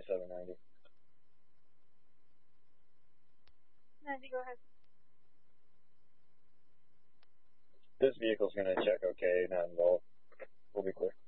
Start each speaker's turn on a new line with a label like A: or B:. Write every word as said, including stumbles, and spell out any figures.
A: twenty-seven ninety.
B: ninety, go ahead.
A: This vehicle's going to check okay, not involved. We'll be clear.